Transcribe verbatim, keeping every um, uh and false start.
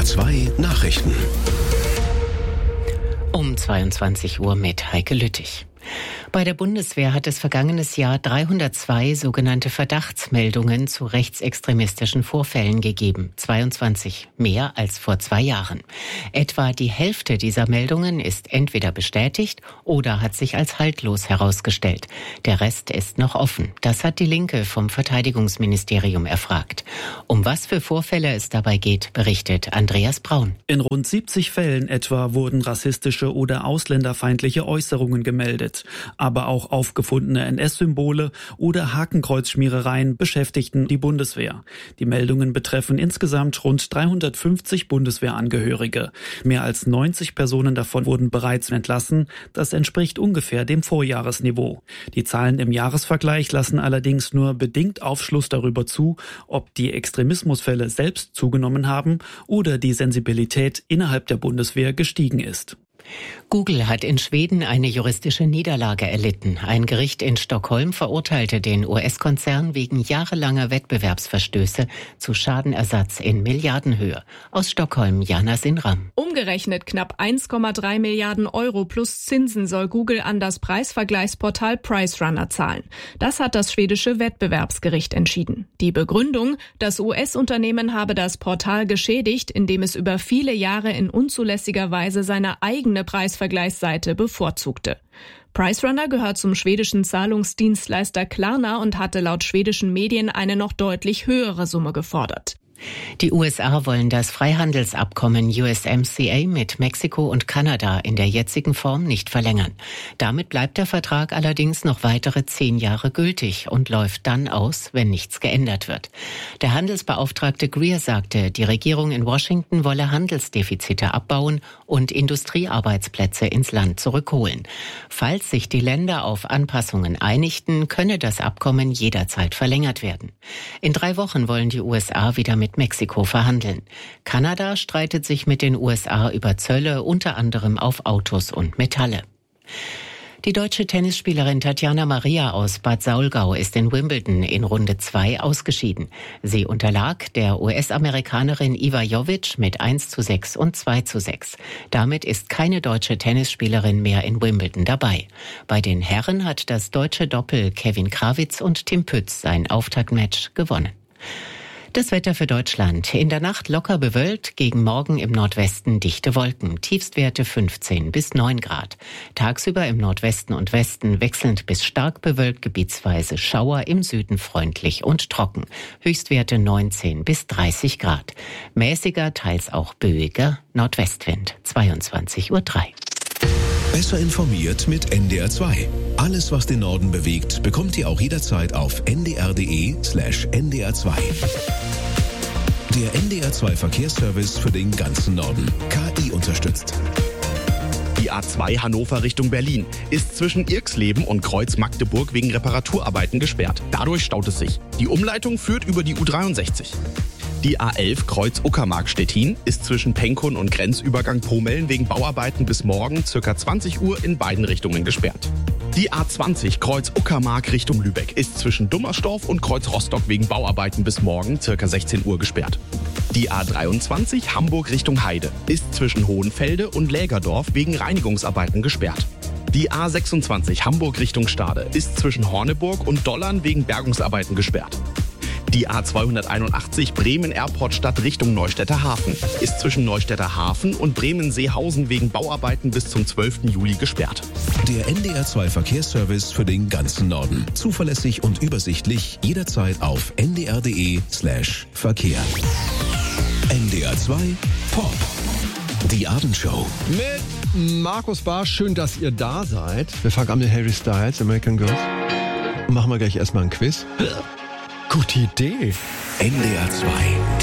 R zwei Nachrichten. Um zweiundzwanzig Uhr mit Heike Lüttich. Bei der Bundeswehr hat es vergangenes Jahr dreihundertzwei sogenannte Verdachtsmeldungen zu rechtsextremistischen Vorfällen gegeben. zweiundzwanzig mehr als vor zwei Jahren. Etwa die Hälfte dieser Meldungen ist entweder bestätigt oder hat sich als haltlos herausgestellt. Der Rest ist noch offen. Das hat die Linke vom Verteidigungsministerium erfragt. Um was für Vorfälle es dabei geht, berichtet Andreas Braun. In rund siebzig Fällen etwa wurden rassistische oder ausländerfeindliche Äußerungen gemeldet. Aber auch aufgefundene N S-Symbole oder Hakenkreuzschmierereien beschäftigten die Bundeswehr. Die Meldungen betreffen insgesamt rund dreihundertfünfzig Bundeswehrangehörige. Mehr als neunzig Personen davon wurden bereits entlassen. Das entspricht ungefähr dem Vorjahresniveau. Die Zahlen im Jahresvergleich lassen allerdings nur bedingt Aufschluss darüber zu, ob die Extremismusfälle selbst zugenommen haben oder die Sensibilität innerhalb der Bundeswehr gestiegen ist. Google hat in Schweden eine juristische Niederlage erlitten. Ein Gericht in Stockholm verurteilte den U S-Konzern wegen jahrelanger Wettbewerbsverstöße zu Schadenersatz in Milliardenhöhe. Aus Stockholm, Jana Sinram. Umgerechnet knapp eins Komma drei Milliarden Euro plus Zinsen soll Google an das Preisvergleichsportal PriceRunner zahlen. Das hat das schwedische Wettbewerbsgericht entschieden. Die Begründung: Das U S-Unternehmen habe das Portal geschädigt, indem es über viele Jahre in unzulässiger Weise seine eigene Preisvergleichsseite bevorzugte. PriceRunner gehört zum schwedischen Zahlungsdienstleister Klarna und hatte laut schwedischen Medien eine noch deutlich höhere Summe gefordert. Die U S A wollen das Freihandelsabkommen U S M C A mit Mexiko und Kanada in der jetzigen Form nicht verlängern. Damit bleibt der Vertrag allerdings noch weitere zehn Jahre gültig und läuft dann aus, wenn nichts geändert wird. Der Handelsbeauftragte Greer sagte, die Regierung in Washington wolle Handelsdefizite abbauen und Industriearbeitsplätze ins Land zurückholen. Falls sich die Länder auf Anpassungen einigten, könne das Abkommen jederzeit verlängert werden. In drei Wochen wollen die U S A wieder mit Mexiko verhandeln. Kanada streitet sich mit den U S A über Zölle, unter anderem auf Autos und Metalle. Die deutsche Tennisspielerin Tatjana Maria aus Bad Saulgau ist in Wimbledon in Runde zwei ausgeschieden. Sie unterlag der U S-Amerikanerin Iva Jovic mit eins zu sechs und zwei zu sechs. Damit ist keine deutsche Tennisspielerin mehr in Wimbledon dabei. Bei den Herren hat das deutsche Doppel Kevin Krawitz und Tim Pütz sein Auftaktmatch gewonnen. Das Wetter für Deutschland. In der Nacht locker bewölkt, gegen Morgen im Nordwesten dichte Wolken. Tiefstwerte fünfzehn bis neun Grad. Tagsüber im Nordwesten und Westen wechselnd bis stark bewölkt, gebietsweise Schauer, im Süden freundlich und trocken. Höchstwerte neunzehn bis dreißig Grad. Mäßiger, teils auch böiger Nordwestwind. zweiundzwanzig Uhr drei. Besser informiert mit N D R zwei. Alles, was den Norden bewegt, bekommt ihr auch jederzeit auf n d r punkt d e slash n d r zwei. Der N D R zwei Verkehrsservice für den ganzen Norden. K I unterstützt. Die A zwei Hannover Richtung Berlin ist zwischen Irxleben und Kreuz Magdeburg wegen Reparaturarbeiten gesperrt. Dadurch staut es sich. Die Umleitung führt über die U dreiundsechzig. Die A elf Kreuz Uckermark-Stettin ist zwischen Penkun und Grenzübergang Pomeln wegen Bauarbeiten bis morgen ca. zwanzig Uhr in beiden Richtungen gesperrt. Die A zwanzig Kreuz Uckermark Richtung Lübeck ist zwischen Dummersdorf und Kreuz Rostock wegen Bauarbeiten bis morgen ca. sechzehn Uhr gesperrt. Die A dreiundzwanzig Hamburg Richtung Heide ist zwischen Hohenfelde und Lägerdorf wegen Reinigungsarbeiten gesperrt. Die A sechsundzwanzig Hamburg Richtung Stade ist zwischen Horneburg und Dollern wegen Bergungsarbeiten gesperrt. Die A zweihunderteinundachtzig Bremen-Airport-Stadt Richtung Neustädter Hafen ist zwischen Neustädter Hafen und Bremen-Seehausen wegen Bauarbeiten bis zum zwölften Juli gesperrt. Der N D R zwei Verkehrsservice für den ganzen Norden. Zuverlässig und übersichtlich, jederzeit auf n d r punkt d e slash Verkehr. N D R zwei Pop. Die Abendshow. Mit Markus Barsch. Schön, dass ihr da seid. Wir fangen an mit Harry Styles, American Girls. Machen wir gleich erstmal ein Quiz. Gute Idee. N D R zwei